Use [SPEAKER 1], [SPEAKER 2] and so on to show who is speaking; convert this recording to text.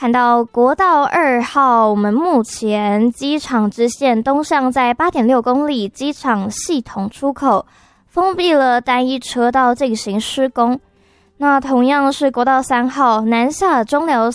[SPEAKER 1] 看到国道2号，我们目前机场支线东向在 8.6 公里，机场系统出口封闭了单一车道进行施工。那同样是国道3号南下中寮